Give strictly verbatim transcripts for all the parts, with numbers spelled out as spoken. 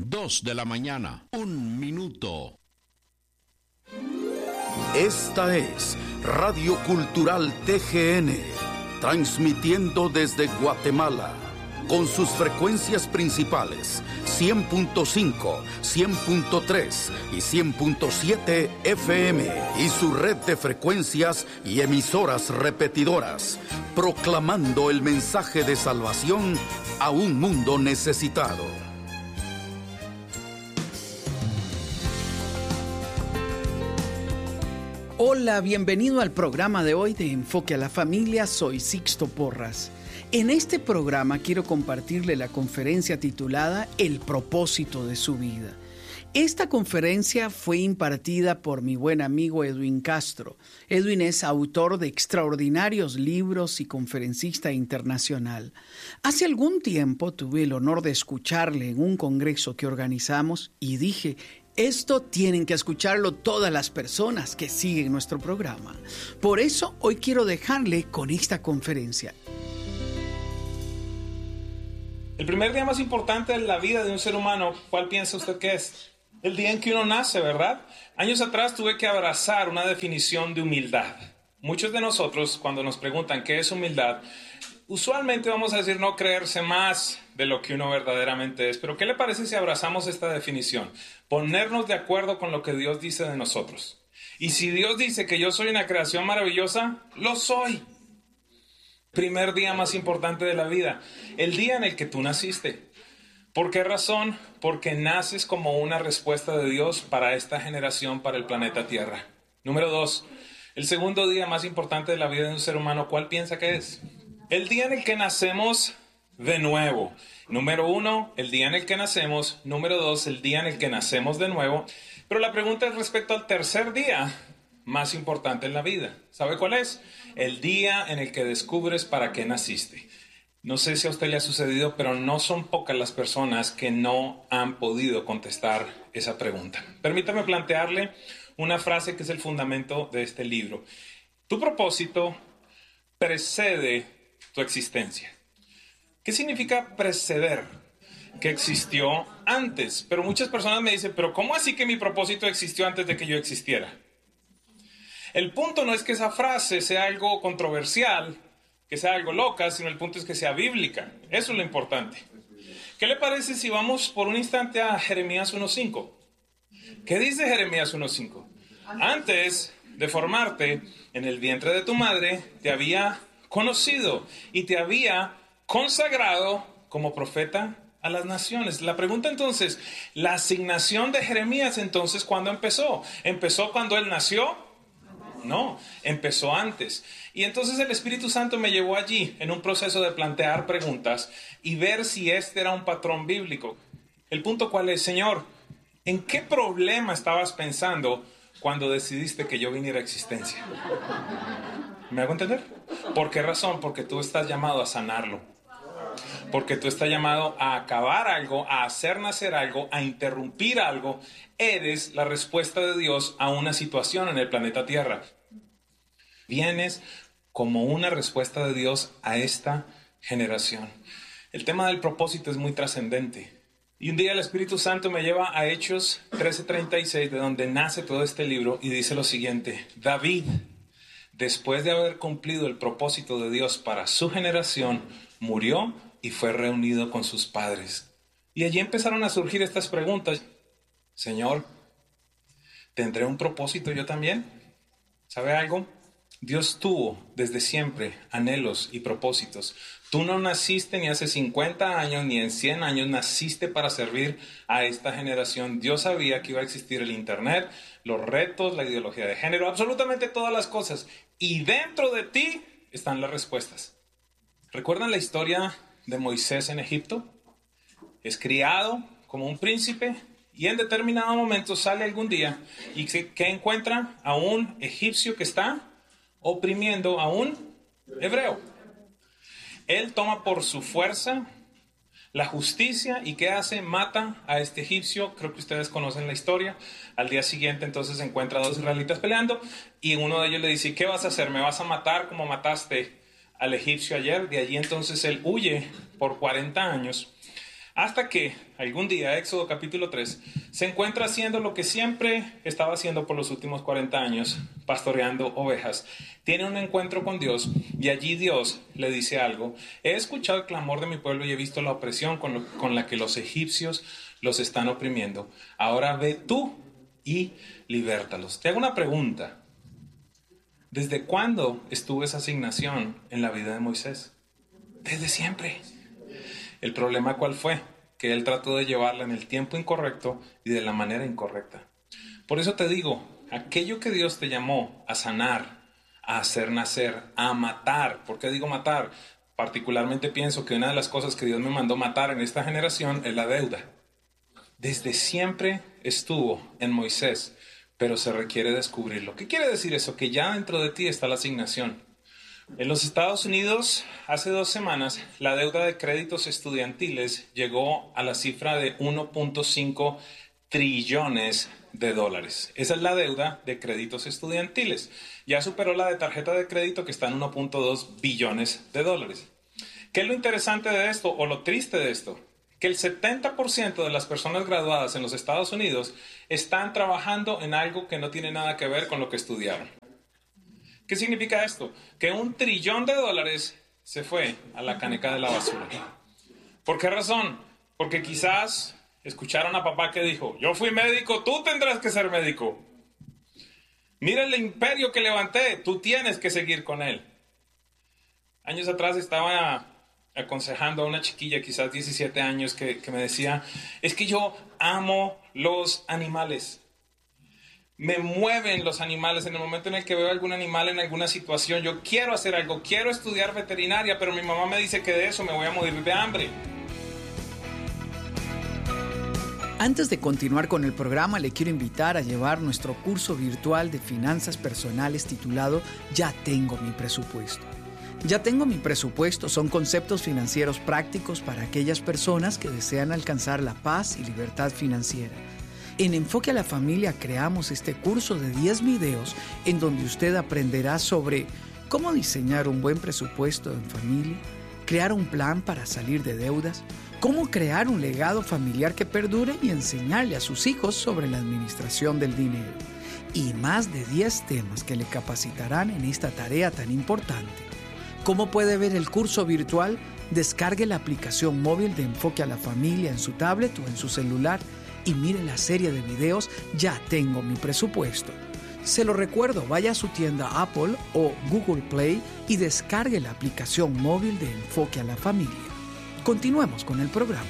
Dos de la mañana, un minuto. Esta es Radio Cultural T G N, transmitiendo desde Guatemala, con sus frecuencias principales, cien punto cinco, cien punto tres y cien punto siete F M, y su red de frecuencias y emisoras repetidoras, proclamando el mensaje de salvación a un mundo necesitado. Hola, bienvenido al programa de hoy de Enfoque a la Familia. Soy Sixto Porras. En este programa quiero compartirle la conferencia titulada El propósito de su vida. Esta conferencia fue impartida por mi buen amigo Edwin Castro. Edwin es autor de extraordinarios libros y conferencista internacional. Hace algún tiempo tuve el honor de escucharle en un congreso que organizamos y dije: esto tienen que escucharlo todas las personas que siguen nuestro programa. Por eso hoy quiero dejarle con esta conferencia. El primer día más importante de la vida de un ser humano, ¿cuál piensa usted que es? El día en que uno nace, ¿verdad? Años atrás tuve que abrazar una definición de humildad. Muchos de nosotros, cuando nos preguntan qué es humildad, usualmente vamos a decir no creerse más de lo que uno verdaderamente es. Pero ¿qué le parece si abrazamos esta definición? Ponernos de acuerdo con lo que Dios dice de nosotros. Y si Dios dice que yo soy una creación maravillosa, lo soy. Primer día más importante de la vida, el día en el que tú naciste. ¿Por qué razón? Porque naces como una respuesta de Dios para esta generación, para el planeta Tierra. Número dos, el segundo día más importante de la vida de un ser humano, ¿cuál piensa que es? El día en el que nacemos de nuevo. Número uno, el día en el que nacemos. Número dos, el día en el que nacemos de nuevo. Pero la pregunta es respecto al tercer día más importante en la vida. ¿Sabe cuál es? El día en el que descubres para qué naciste. No sé si a usted le ha sucedido, pero no son pocas las personas que no han podido contestar esa pregunta. Permítame plantearle una frase que es el fundamento de este libro. Tu propósito precede tu existencia. ¿Qué significa preceder? Que existió antes. Pero muchas personas me dicen, ¿pero cómo así que mi propósito existió antes de que yo existiera? El punto no es que esa frase sea algo controversial, que sea algo loca, sino el punto es que sea bíblica. Eso es lo importante. ¿Qué le parece si vamos por un instante a Jeremías uno cinco? ¿Qué dice Jeremías uno cinco? Antes de formarte en el vientre de tu madre, te había conocido y te había consagrado como profeta a las naciones. La pregunta entonces, la asignación de Jeremías entonces, ¿cuándo empezó? ¿Empezó cuando él nació? No, empezó antes. Y entonces el Espíritu Santo me llevó allí en un proceso de plantear preguntas y ver si este era un patrón bíblico. El punto cuál es, Señor, ¿en qué problema estabas pensando cuando decidiste que yo viniera a existencia? ¿Me hago entender? ¿Por qué razón? Porque tú estás llamado a sanarlo. Porque tú estás llamado a acabar algo, a hacer nacer algo, a interrumpir algo. Eres la respuesta de Dios a una situación en el planeta Tierra. Vienes como una respuesta de Dios a esta generación. El tema del propósito es muy trascendente. Y un día el Espíritu Santo me lleva a Hechos trece treinta y seis, de donde nace todo este libro, y dice lo siguiente: David, después de haber cumplido el propósito de Dios para su generación, murió y fue reunido con sus padres. Y allí empezaron a surgir estas preguntas. Señor, ¿tendré un propósito yo también? ¿Sabe algo? Dios tuvo desde siempre anhelos y propósitos. Tú no naciste ni hace cincuenta años ni en cien años, naciste para servir a esta generación. Dios sabía que iba a existir el internet, los retos, la ideología de género, absolutamente todas las cosas. Y dentro de ti están las respuestas. ¿Recuerdan la historia de Moisés en Egipto? Es criado como un príncipe y en determinado momento sale algún día y ¿qué encuentra? A un egipcio que está oprimiendo a un hebreo. Él toma por su fuerza la justicia y ¿qué hace? Mata a este egipcio. Creo que ustedes conocen la historia. Al día siguiente entonces encuentra a dos israelitas peleando y uno de ellos le dice: ¿qué vas a hacer? ¿Me vas a matar como mataste al egipcio ayer? De allí entonces él huye por cuarenta años Hasta que algún día, Éxodo capítulo tres, se encuentra haciendo lo que siempre estaba haciendo por los últimos cuarenta años, pastoreando ovejas. Tiene un encuentro con Dios y allí Dios le dice algo. He escuchado el clamor de mi pueblo y he visto la opresión con, lo, con la que los egipcios los están oprimiendo. Ahora ve tú y libértalos. Te hago una pregunta. ¿Desde cuándo estuvo esa asignación en la vida de Moisés? Desde siempre. ¿El problema cuál fue? Que él trató de llevarla en el tiempo incorrecto y de la manera incorrecta. Por eso te digo, aquello que Dios te llamó a sanar, a hacer nacer, a matar. ¿Por qué digo matar? Particularmente pienso que una de las cosas que Dios me mandó matar en esta generación es la deuda. Desde siempre estuvo en Moisés, pero se requiere descubrirlo. ¿Qué quiere decir eso? Que ya dentro de ti está la asignación. En los Estados Unidos, hace dos semanas, la deuda de créditos estudiantiles llegó a la cifra de uno punto cinco trillones de dólares. Esa es la deuda de créditos estudiantiles. Ya superó la de tarjeta de crédito, que está en uno punto dos billones de dólares. ¿Qué es lo interesante de esto o lo triste de esto? Que el setenta por ciento de las personas graduadas en los Estados Unidos están trabajando en algo que no tiene nada que ver con lo que estudiaron. ¿Qué significa esto? Que un trillón de dólares se fue a la caneca de la basura. ¿Por qué razón? Porque quizás escucharon a papá que dijo, yo fui médico, tú tendrás que ser médico. Mira el imperio que levanté, tú tienes que seguir con él. Años atrás estaba aconsejando a una chiquilla, quizás diecisiete años, que, que me decía, es que yo amo los animales. Me mueven los animales. En el momento en el que veo algún animal en alguna situación, yo quiero hacer algo, quiero estudiar veterinaria, pero mi mamá me dice que de eso me voy a morir de hambre. Antes de continuar con el programa, le quiero invitar a llevar nuestro curso virtual de finanzas personales titulado Ya tengo mi presupuesto. Ya tengo mi presupuesto son conceptos financieros prácticos para aquellas personas que desean alcanzar la paz y libertad financiera. En Enfoque a la Familia creamos este curso de diez videos en donde usted aprenderá sobre cómo diseñar un buen presupuesto en familia, crear un plan para salir de deudas, cómo crear un legado familiar que perdure y enseñarle a sus hijos sobre la administración del dinero. Y más de diez temas que le capacitarán en esta tarea tan importante. ¿Cómo puede ver el curso virtual? Descargue la aplicación móvil de Enfoque a la Familia en su tablet o en su celular y mire la serie de videos Ya tengo mi presupuesto. Se lo recuerdo, vaya a su tienda Apple o Google Play y descargue la aplicación móvil de Enfoque a la Familia. Continuemos con el programa.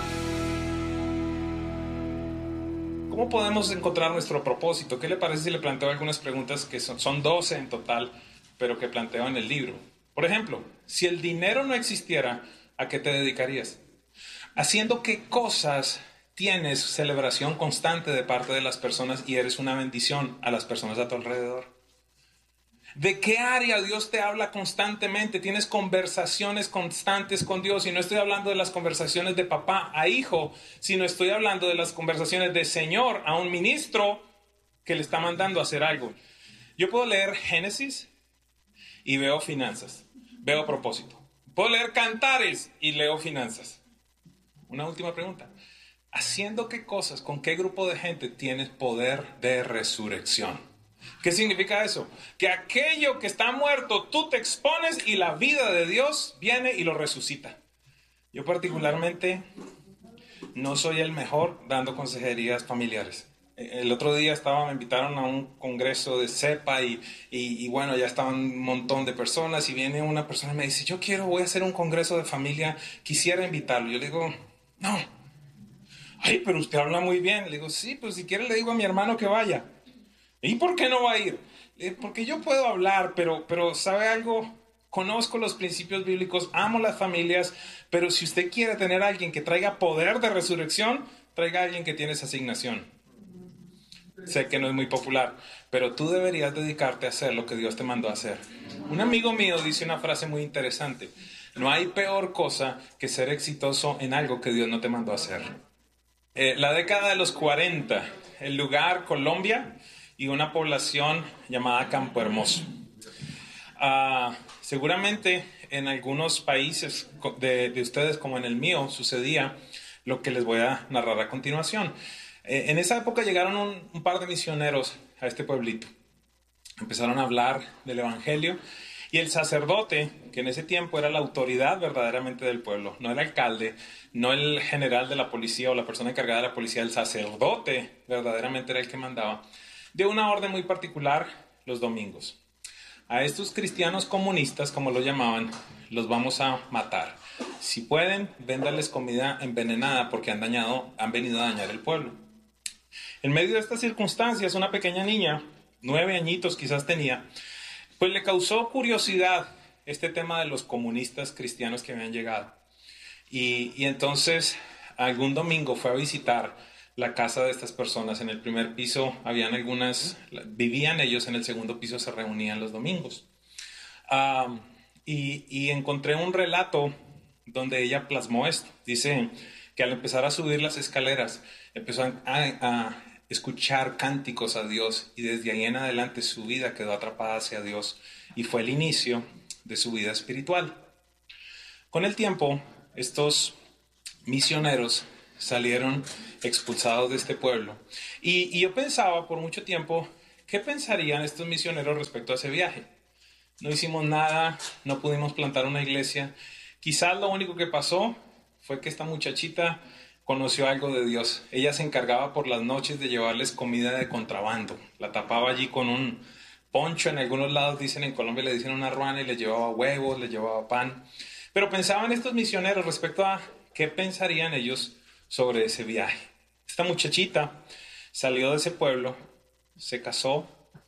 ¿Cómo podemos encontrar nuestro propósito? ¿Qué le parece si le planteo algunas preguntas que son, son doce en total, pero que planteo en el libro? Por ejemplo, si el dinero no existiera, ¿a qué te dedicarías? ¿Haciendo qué cosas tienes celebración constante de parte de las personas y eres una bendición a las personas a tu alrededor? ¿De qué área Dios te habla constantemente? ¿Tienes conversaciones constantes con Dios? Y no estoy hablando de las conversaciones de papá a hijo, sino estoy hablando de las conversaciones de Señor a un ministro que le está mandando a hacer algo. Yo puedo leer Génesis y veo finanzas, veo propósito. Puedo leer Cantares y leo finanzas. Una última pregunta. ¿Haciendo qué cosas, con qué grupo de gente tienes poder de resurrección? ¿Qué significa eso? Que aquello que está muerto tú te expones y la vida de Dios viene y lo resucita. Yo particularmente no soy el mejor dando consejerías familiares. El otro día estaba, me invitaron a un congreso de CEPA y, y, y bueno, ya estaban un montón de personas y viene una persona y me dice, yo quiero, voy a hacer un congreso de familia, quisiera invitarlo. Yo le digo, no. Ay, pero usted habla muy bien. Le digo, sí, pues si quiere le digo a mi hermano que vaya. ¿Y por qué no va a ir? Eh, porque yo puedo hablar, pero, pero ¿sabe algo? Conozco los principios bíblicos, amo las familias, pero si usted quiere tener a alguien que traiga poder de resurrección, traiga a alguien que tiene esa asignación. Sé que no es muy popular, pero tú deberías dedicarte a hacer lo que Dios te mandó a hacer. Un amigo mío dice una frase muy interesante. No hay peor cosa que ser exitoso en algo que Dios no te mandó a hacer. Eh, la década de los cuarenta, el lugar Colombia y una población llamada Campo Hermoso. Uh, seguramente en algunos países de, de ustedes, como en el mío, sucedía lo que les voy a narrar a continuación. Eh, en esa época llegaron un, un par de misioneros a este pueblito. Empezaron a hablar del evangelio y el sacerdote, que en ese tiempo era la autoridad verdaderamente del pueblo, no el alcalde, no el general de la policía o la persona encargada de la policía, el sacerdote verdaderamente era el que mandaba, dio una orden muy particular los domingos. A estos cristianos comunistas, como lo llamaban, los vamos a matar. Si pueden, véndanles comida envenenada porque han dañado, han venido a dañar el pueblo. En medio de estas circunstancias, una pequeña niña, nueve añitos quizás tenía, pues le causó curiosidad este tema de los comunistas cristianos que habían llegado. Y, y entonces, algún domingo fue a visitar la casa de estas personas. En el primer piso habían algunas, vivían ellos, en el segundo piso se reunían los domingos. Um, y, y encontré un relato donde ella plasmó esto. Dice que al empezar a subir las escaleras, empezó a, a escuchar cánticos a Dios y desde ahí en adelante su vida quedó atrapada hacia Dios y fue el inicio de su vida espiritual. Con el tiempo, estos misioneros salieron expulsados de este pueblo y, y yo pensaba por mucho tiempo, ¿qué pensarían estos misioneros respecto a ese viaje? No hicimos nada, no pudimos plantar una iglesia. Quizás lo único que pasó fue que esta muchachita conoció algo de Dios. Ella se encargaba por las noches de llevarles comida de contrabando. La tapaba allí con un poncho. En algunos lados dicen, en Colombia le dicen una ruana, y le llevaba huevos, le llevaba pan. Pero pensaban estos misioneros respecto a qué pensarían ellos sobre ese viaje. Esta muchachita salió de ese pueblo, se casó,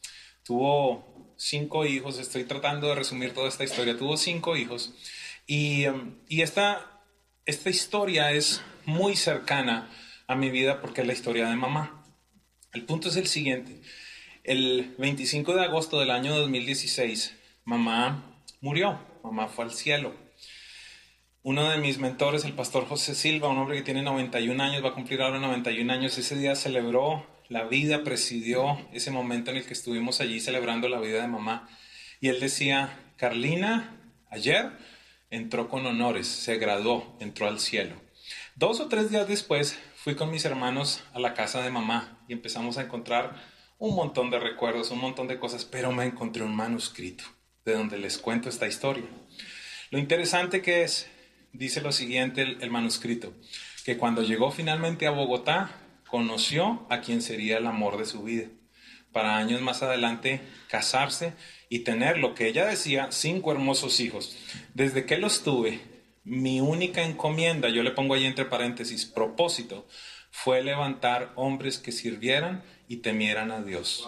tuvo cinco hijos. Estoy tratando de resumir toda esta historia. Tuvo cinco hijos. Y, y esta, esta historia es muy cercana a mi vida porque es la historia de mamá. El punto es el siguiente. El veinticinco de agosto del año dos mil dieciséis, mamá murió. Mamá fue al cielo. Uno de mis mentores, el pastor José Silva, un hombre que tiene noventa y un años, va a cumplir ahora noventa y un años, ese día celebró la vida, presidió ese momento en el que estuvimos allí celebrando la vida de mamá. Y él decía, Carlina, ayer entró con honores, se graduó, entró al cielo. Dos o tres días después fui con mis hermanos a la casa de mamá y empezamos a encontrar un montón de recuerdos, un montón de cosas, pero me encontré un manuscrito de donde les cuento esta historia. Lo interesante que es, dice lo siguiente el, el manuscrito, que cuando llegó finalmente a Bogotá, conoció a quien sería el amor de su vida. Para años más adelante casarse y tener lo que ella decía, cinco hermosos hijos. Desde que los tuve, mi única encomienda, yo le pongo ahí entre paréntesis, propósito, fue levantar hombres que sirvieran y temieran a Dios.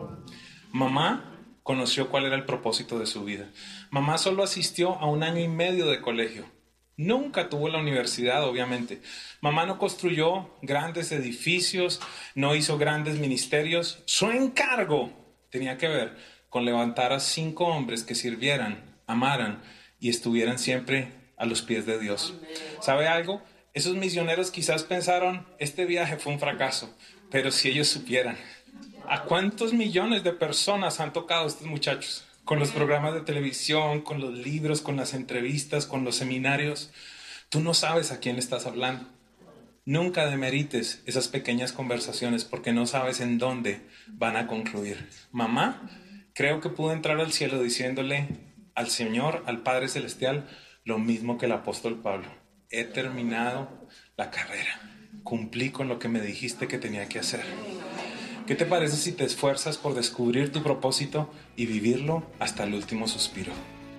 Mamá conoció cuál era el propósito de su vida. Mamá solo asistió a un año y medio de colegio. Nunca tuvo la universidad, obviamente. Mamá no construyó grandes edificios, no hizo grandes ministerios. Su encargo tenía que ver con levantar a cinco hombres que sirvieran, amaran y estuvieran siempre a los pies de Dios. ¿Sabe algo? Esos misioneros quizás pensaron, este viaje fue un fracaso, pero si ellos supieran, ¿a cuántos millones de personas han tocado estos muchachos? Con los programas de televisión, con los libros, con las entrevistas, con los seminarios. Tú no sabes a quién le estás hablando. Nunca demerites esas pequeñas conversaciones porque no sabes en dónde van a concluir. Mamá, creo que pudo entrar al cielo diciéndole al Señor, al Padre Celestial, lo mismo que el apóstol Pablo. He terminado la carrera. Cumplí con lo que me dijiste que tenía que hacer. ¿Qué te parece si te esfuerzas por descubrir tu propósito y vivirlo hasta el último suspiro?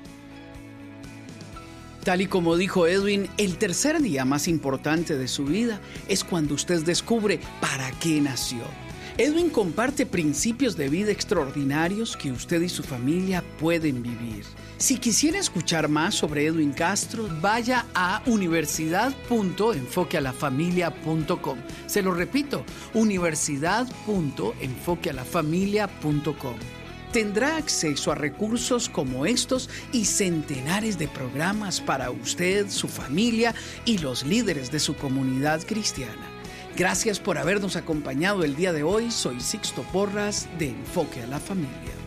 Tal y como dijo Edwin, el tercer día más importante de su vida es cuando usted descubre para qué nació. Edwin comparte principios de vida extraordinarios que usted y su familia pueden vivir. Si quisiera escuchar más sobre Edwin Castro, vaya a universidad punto enfoque a la familia punto com. Se lo repito, universidad punto enfoque a la familia punto com. Tendrá acceso a recursos como estos y centenares de programas para usted, su familia y los líderes de su comunidad cristiana. Gracias por habernos acompañado el día de hoy. Soy Sixto Porras de Enfoque a la Familia.